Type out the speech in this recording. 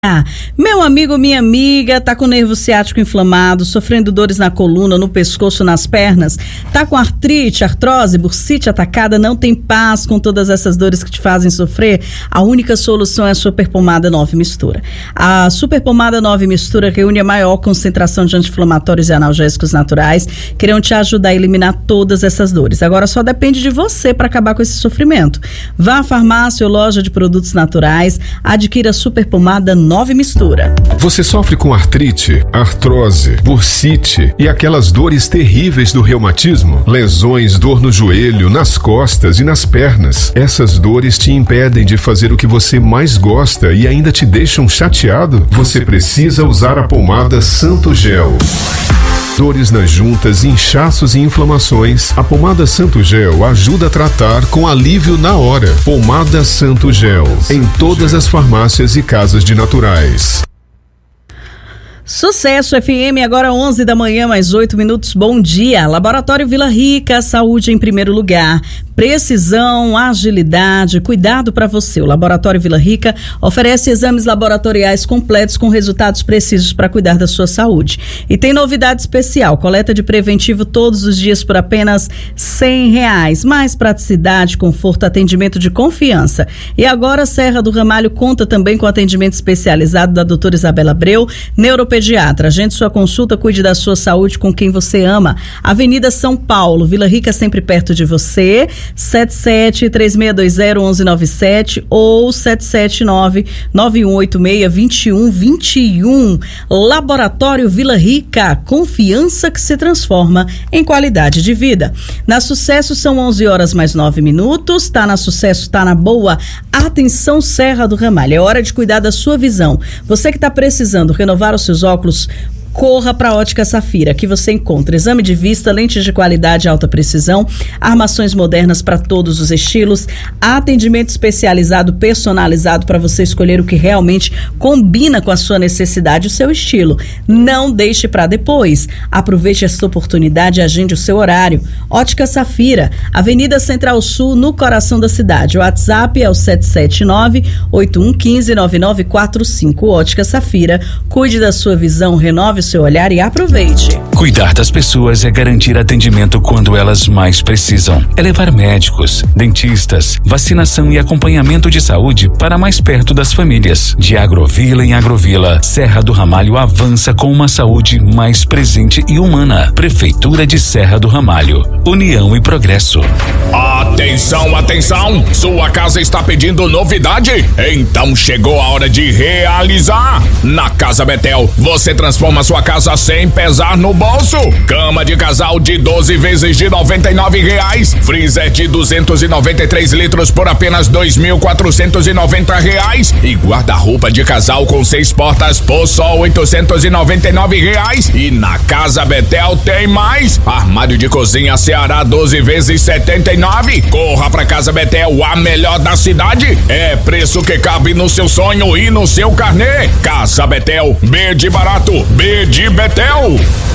Meu amigo, minha amiga, tá com o nervo ciático inflamado, sofrendo dores na coluna, no pescoço, nas pernas, tá com artrite, artrose, bursite atacada, não tem paz com todas essas dores que te fazem sofrer? A única solução é a Super Pomada 9 Mistura. A Super Pomada 9 Mistura reúne a maior concentração de anti-inflamatórios e analgésicos naturais, que irão te ajudar a eliminar todas essas dores. Agora só depende de você para acabar com esse sofrimento. Vá à farmácia ou loja de produtos naturais, adquira a Super Pomada 9 Mistura. Você sofre com artrite, artrose, bursite e aquelas dores terríveis do reumatismo? Lesões, dor no joelho, nas costas e nas pernas. Essas dores te impedem de fazer o que você mais gosta e ainda te deixam chateado? Você precisa usar a pomada Santo Gel. Dores nas juntas, inchaços e inflamações. A pomada Santo Gel ajuda a tratar com alívio na hora. Pomada Santo Gel, em todas as farmácias e casas de naturais. Sucesso FM, agora 11 da manhã, mais 8 minutos. Bom dia. Laboratório Vila Rica, saúde em primeiro lugar. Precisão, agilidade, cuidado para você. O Laboratório Vila Rica oferece exames laboratoriais completos com resultados precisos para cuidar da sua saúde. E tem novidade especial, coleta de preventivo todos os dias por apenas R$100. Mais praticidade, conforto, atendimento de confiança. E agora Serra do Ramalho conta também com atendimento especializado da doutora Isabela Abreu, neuropediatra. Agende sua consulta, cuide da sua saúde com quem você ama. Avenida São Paulo, Vila Rica, sempre perto de você. 77-3620-1197 ou 779-9186-2121. Laboratório Vila Rica, confiança que se transforma em qualidade de vida. Na Sucesso são 11 horas mais 9 minutos. Tá na Sucesso, tá na boa. Atenção, Serra do Ramalho, é hora de cuidar da sua visão. Você que está precisando renovar os seus óculos, corra para a Ótica Safira, que você encontra exame de vista, lentes de qualidade e alta precisão, armações modernas para todos os estilos, atendimento especializado, personalizado para você escolher o que realmente combina com a sua necessidade e o seu estilo. Não deixe para depois. Aproveite esta oportunidade e agende o seu horário. Ótica Safira, Avenida Central Sul, no coração da cidade. O WhatsApp é o 779-8115-9945. Ótica Safira, cuide da sua visão, renove o seu olhar e aproveite. Cuidar das pessoas é garantir atendimento quando elas mais precisam. É levar médicos, dentistas, vacinação e acompanhamento de saúde para mais perto das famílias. De Agrovila em Agrovila, Serra do Ramalho avança com uma saúde mais presente e humana. Prefeitura de Serra do Ramalho. União e progresso. Atenção, atenção! Sua casa está pedindo novidade? Então chegou a hora de realizar! Na Casa Betel, você transforma sua casa sem pesar no bolso. Cama de casal de 12 vezes de R$99. Freezer de 293 litros por apenas R$2.490. E guarda-roupa de casal com 6 portas por só R$899. E na Casa Betel tem mais. Armário de cozinha Ceará 12 vezes R$79. Corra pra Casa Betel, a melhor da cidade. É preço que cabe no seu sonho e no seu carnê. Casa Betel, B de barato, B de Betel.